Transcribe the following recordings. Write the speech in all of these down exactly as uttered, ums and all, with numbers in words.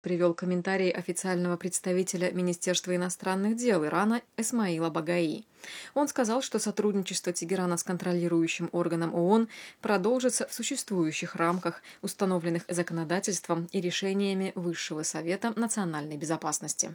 привел комментарий официального представителя Министерства иностранных дел Ирана Эсмаила Багаи. Он сказал, что сотрудничество Тегерана с контролирующим органом ООН продолжится в существующих рамках, установленных законодательством и решениями Высшего совета национальной безопасности.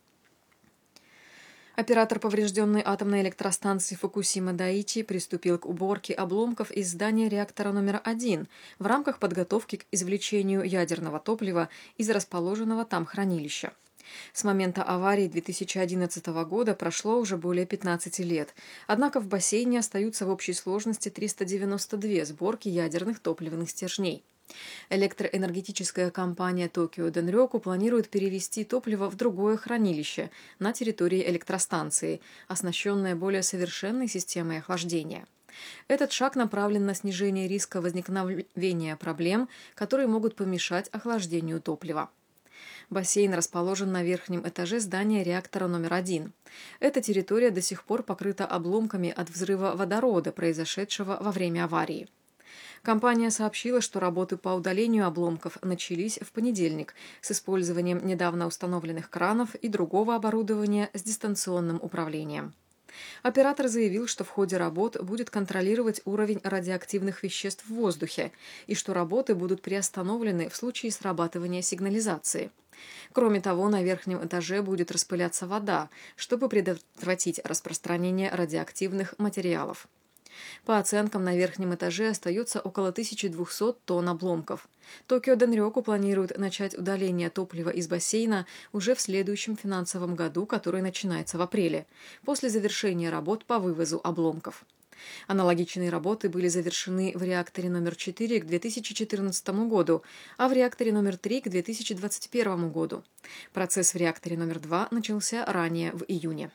Оператор поврежденной атомной электростанции Фукусима-Дайичи приступил к уборке обломков из здания реактора номер один в рамках подготовки к извлечению ядерного топлива из расположенного там хранилища. С момента аварии две тысячи одиннадцатого года прошло уже более пятнадцати лет, однако в бассейне остаются в общей сложности триста девяносто две сборки ядерных топливных стержней. Электроэнергетическая компания Токио Денрёку планирует перевести топливо в другое хранилище на территории электростанции, оснащенное более совершенной системой охлаждения. Этот шаг направлен на снижение риска возникновения проблем, которые могут помешать охлаждению топлива. Бассейн расположен на верхнем этаже здания реактора номер один. Эта территория до сих пор покрыта обломками от взрыва водорода, произошедшего во время аварии. Компания сообщила, что работы по удалению обломков начались в понедельник с использованием недавно установленных кранов и другого оборудования с дистанционным управлением. Оператор заявил, что в ходе работ будет контролировать уровень радиоактивных веществ в воздухе и что работы будут приостановлены в случае срабатывания сигнализации. Кроме того, на верхнем этаже будет распыляться вода, чтобы предотвратить распространение радиоактивных материалов. По оценкам, на верхнем этаже остается около тысячи двухсот тонн обломков. Токио Денрёку планирует начать удаление топлива из бассейна уже в следующем финансовом году, который начинается в апреле, после завершения работ по вывозу обломков. Аналогичные работы были завершены в реакторе номер четыре к две тысячи четырнадцатому году, а в реакторе номер три к две тысячи двадцать первому году. Процесс в реакторе номер два начался ранее, в июне.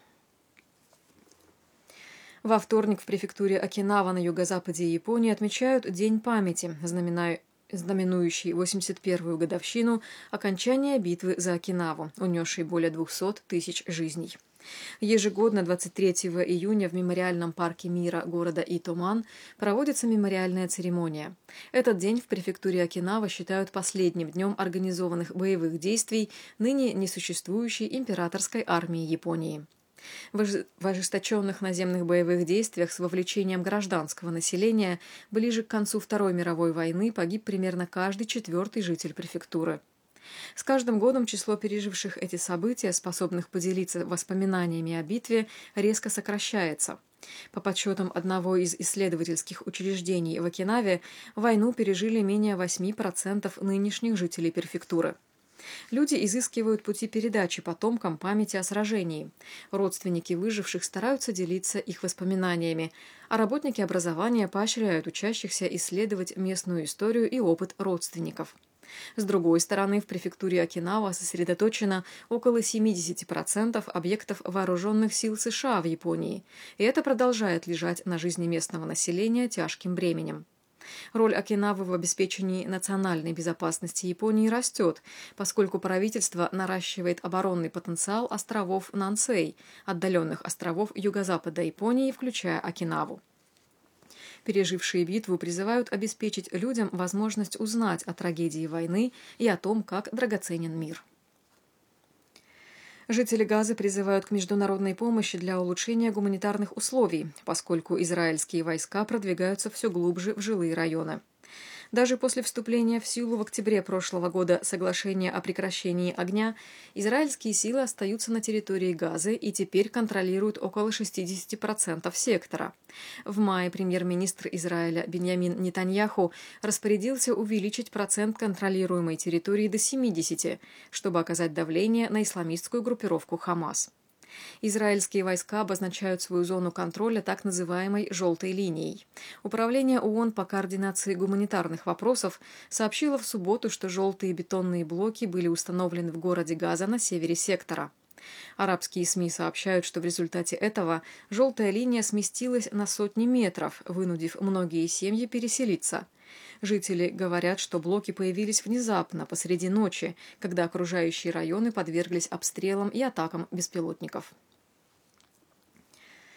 Во вторник в префектуре Окинава на юго-западе Японии отмечают День памяти, знаменующий восемьдесят первую годовщину окончания битвы за Окинаву, унесшей более двухсот тысяч жизней. Ежегодно двадцать третьего июня в мемориальном парке мира города Итоман проводится мемориальная церемония. Этот день в префектуре Окинава считают последним днем организованных боевых действий ныне несуществующей императорской армии Японии. В ожесточенных наземных боевых действиях с вовлечением гражданского населения ближе к концу Второй мировой войны погиб примерно каждый четвертый житель префектуры. С каждым годом число переживших эти события, способных поделиться воспоминаниями о битве, резко сокращается. По подсчетам одного из исследовательских учреждений в Окинаве, войну пережили менее восьми процентов нынешних жителей префектуры. Люди изыскивают пути передачи потомкам памяти о сражении. Родственники выживших стараются делиться их воспоминаниями, а работники образования поощряют учащихся исследовать местную историю и опыт родственников. С другой стороны, в префектуре Окинава сосредоточено около семидесяти процентов объектов вооруженных сил США в Японии, и это продолжает лежать на жизни местного населения тяжким бременем. Роль Окинавы в обеспечении национальной безопасности Японии растет, поскольку правительство наращивает оборонный потенциал островов Нансей, отдаленных островов юго-запада Японии, включая Окинаву. Пережившие битву призывают обеспечить людям возможность узнать о трагедии войны и о том, как драгоценен мир. Жители Газы призывают к международной помощи для улучшения гуманитарных условий, поскольку израильские войска продвигаются все глубже в жилые районы. Даже после вступления в силу в октябре прошлого года соглашения о прекращении огня, израильские силы остаются на территории Газы и теперь контролируют около шестидесяти процентов сектора. В мае премьер-министр Израиля Биньямин Нетаньяху распорядился увеличить процент контролируемой территории до семидесяти, чтобы оказать давление на исламистскую группировку Хамас. Израильские войска обозначают свою зону контроля так называемой «желтой линией». Управление ООН по координации гуманитарных вопросов сообщило в субботу, что желтые бетонные блоки были установлены в городе Газа на севере сектора. Арабские СМИ сообщают, что в результате этого желтая линия сместилась на сотни метров, вынудив многие семьи переселиться. Жители говорят, что блоки появились внезапно, посреди ночи, когда окружающие районы подверглись обстрелам и атакам беспилотников.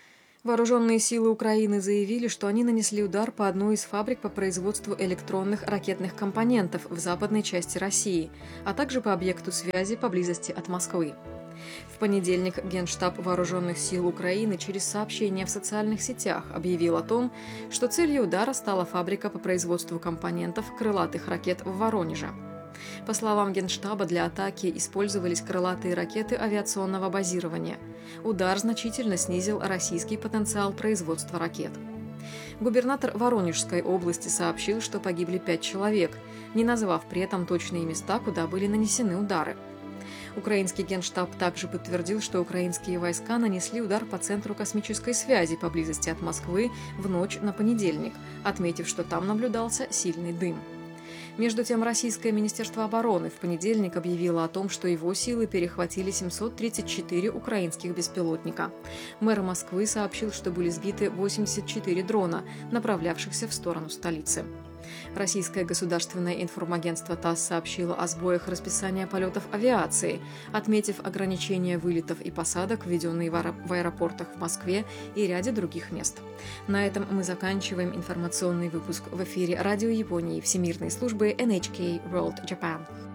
Вооруженные силы Украины заявили, что они нанесли удар по одной из фабрик по производству электронных ракетных компонентов в западной части России, а также по объекту связи поблизости от Москвы. В понедельник Генштаб Вооруженных сил Украины через сообщение в социальных сетях объявил о том, что целью удара стала фабрика по производству компонентов крылатых ракет в Воронеже. По словам Генштаба, для атаки использовались крылатые ракеты авиационного базирования. Удар значительно снизил российский потенциал производства ракет. Губернатор Воронежской области сообщил, что погибли пять человек, не назвав при этом точные места, куда были нанесены удары. Украинский Генштаб также подтвердил, что украинские войска нанесли удар по центру космической связи поблизости от Москвы в ночь на понедельник, отметив, что там наблюдался сильный дым. Между тем, Российское министерство обороны в понедельник объявило о том, что его силы перехватили семьсот тридцать четыре украинских беспилотника. Мэр Москвы сообщил, что были сбиты восемьдесят четыре дрона, направлявшихся в сторону столицы. Российское государственное информагентство ТАСС сообщило о сбоях расписания полетов авиации, отметив ограничения вылетов и посадок, введенные в аэропортах в Москве и ряде других мест. На этом мы заканчиваем информационный выпуск в эфире Радио Японии Всемирной службы эн эйч кей World Japan.